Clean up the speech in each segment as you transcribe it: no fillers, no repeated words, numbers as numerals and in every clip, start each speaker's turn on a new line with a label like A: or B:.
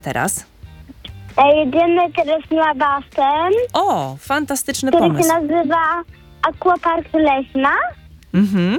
A: teraz?
B: Jedziemy teraz na basen,
A: O, fantastyczny
B: który
A: pomysł.
B: się nazywa Aquapark Leśna.
A: Mhm.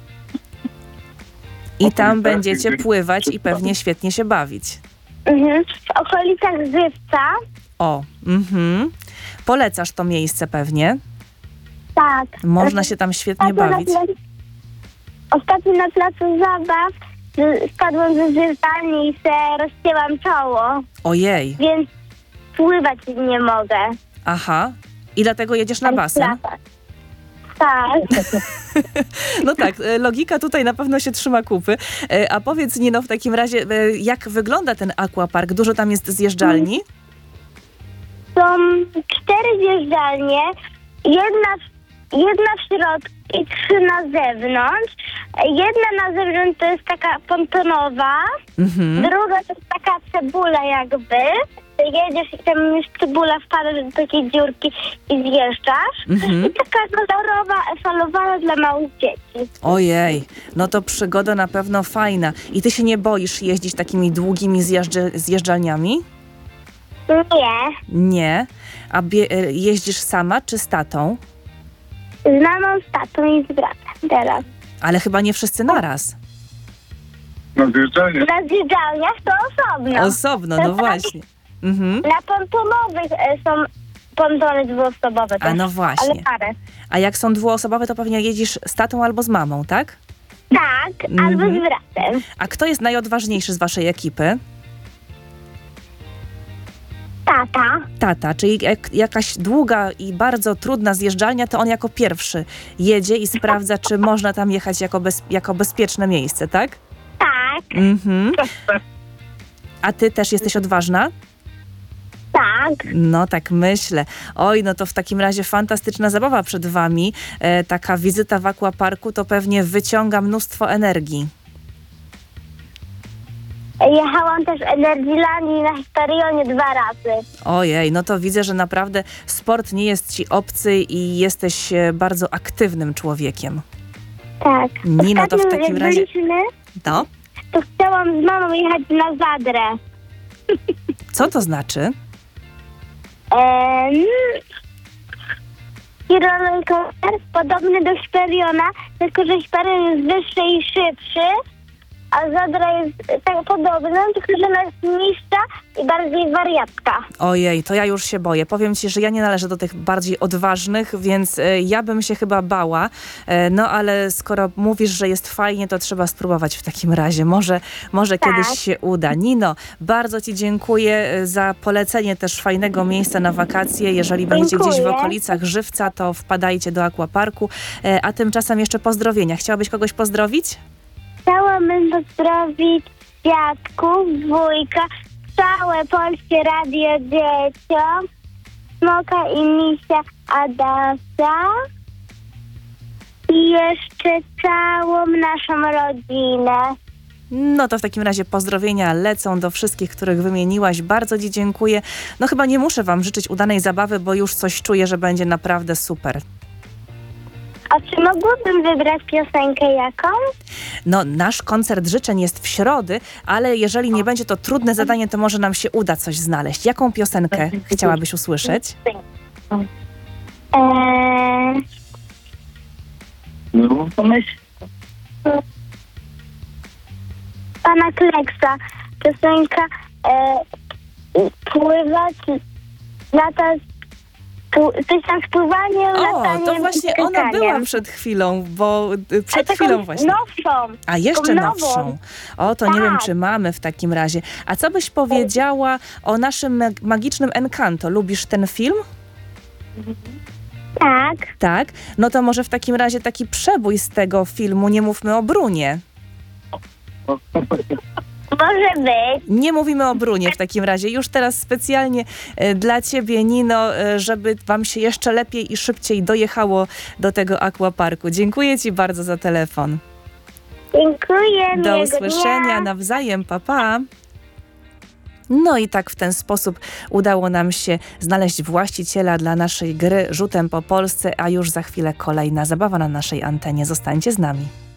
A: I tam będziecie pływać i pewnie świetnie się bawić.
B: W okolicach Żywca.
A: O, polecasz to miejsce pewnie.
B: Tak.
A: Można się tam świetnie bawić.
B: Ostatnio na placu zabaw spadłam ze zjeżdżalni i se rozcięłam czoło,
A: Ojej,
B: więc pływać nie mogę.
A: aha. I dlatego jedziesz na basen?
B: Tak.
A: No tak, logika tutaj na pewno się trzyma kupy. A powiedz, Nino, w takim razie, jak wygląda ten aquapark? Dużo tam jest zjeżdżalni?
B: Są 4 zjeżdżalnie, jedna w środku i 3 na zewnątrz. Jedna na zewnątrz to jest taka pontonowa, druga to jest taka cebula jakby. Jedziesz i tam już cebula wpada do takiej dziurki i zjeżdżasz. I taka kolorowa, falowana dla małych dzieci.
A: Ojej, no to przygoda na pewno fajna. I ty się nie boisz jeździć takimi długimi zjeżdżalniami?
B: Nie.
A: Nie. A jeździsz sama czy z tatą?
B: Z mamą, z tatą i z bratem teraz.
A: Ale chyba nie wszyscy naraz.
C: Na zjeżdżalnię.
B: Na zjeżdżalniach to osobno.
A: Osobno, no właśnie.
B: Na pontonowych są pontony dwuosobowe.
A: A no
B: Ale
A: właśnie.
B: parę.
A: A jak są dwuosobowe, to pewnie jedziesz z tatą albo z mamą, tak?
B: Tak, albo z bratem.
A: A kto jest najodważniejszy z waszej ekipy?
B: Tata.
A: Tata, czyli jakaś długa i bardzo trudna zjeżdżalnia, to on jako pierwszy jedzie i sprawdza, czy można tam jechać jako bezpieczne miejsce, tak?
B: Tak,
A: A ty też jesteś odważna?
B: tak.
A: No tak myślę. Oj, no to w takim razie fantastyczna zabawa przed wami. Taka wizyta w aquaparku to pewnie wyciąga mnóstwo energii.
B: Jechałam też w Energylandii na Historionie 2 razy.
A: Ojej, no to widzę, że naprawdę sport nie jest ci obcy i jesteś bardzo aktywnym człowiekiem.
B: Tak.
A: Nino, to w
B: Ostatnio,
A: takim
B: jak
A: razie...
B: byliśmy,
A: No,
B: to chciałam z mamą jechać na Zadrę.
A: co to znaczy?
B: I rollercoaster podobny do Hyperiona, tylko że Hyperion jest wyższy i szybszy, a Zadra jest tak podobna, tylko że ona jest niższa i bardziej wariatka.
A: Ojej, to ja już się boję. Powiem ci, że ja nie należę do tych bardziej odważnych, więc ja bym się chyba bała. No ale skoro mówisz, że jest fajnie, to trzeba spróbować w takim razie. Może
B: Tak.
A: kiedyś się uda. Nino, bardzo ci dziękuję za polecenie też fajnego miejsca na wakacje. Jeżeli będziecie gdzieś w
B: Dziękuję.
A: okolicach Żywca, to wpadajcie do aquaparku. A tymczasem jeszcze pozdrowienia. Chciałabyś kogoś pozdrowić?
B: Chciałabym pozdrowić dziadków, wujka, całe Polskie Radio dzieciom, Smoka i Misia Adasa i jeszcze całą naszą rodzinę.
A: No to w takim razie pozdrowienia lecą do wszystkich, których wymieniłaś. Bardzo ci dziękuję. No chyba nie muszę wam życzyć udanej zabawy, bo już coś czuję, że będzie naprawdę super.
B: A czy mogłabym wybrać piosenkę jaką?
A: No, nasz koncert życzeń jest w środę, ale jeżeli nie będzie to trudne zadanie, to może nam się uda coś znaleźć. Jaką piosenkę chciałabyś usłyszeć?
C: No.
B: Pana Kleksa. Piosenka pływać, latać, coś tam z pływaniem,
A: O,
B: lataniem
A: to właśnie
B: i
A: ona
B: skakaniem.
A: była przed chwilą, bo przed
B: Taką
A: chwilą właśnie.
B: nowszą.
A: A jeszcze
B: taką
A: nowszą.
B: nową.
A: O, to nie wiem,
B: Tak.
A: czy mamy w takim razie. A co byś powiedziała o naszym magicznym Encanto? Lubisz ten film?
B: Tak.
A: Tak? No to może w takim razie taki przebój z tego filmu Nie mówmy o Brunie.
B: Może być.
A: Nie mówimy o Brunie w takim razie. Już teraz specjalnie dla ciebie, Nino, żeby wam się jeszcze lepiej i szybciej dojechało do tego aquaparku. Dziękuję ci bardzo za telefon.
B: Dziękuję.
A: Do
B: miłego
A: usłyszenia
B: dnia.
A: nawzajem. Pa, pa. No i tak w ten sposób udało nam się znaleźć właściciela dla naszej gry Rzutem po Polsce, a już za chwilę kolejna zabawa na naszej antenie. Zostańcie z nami.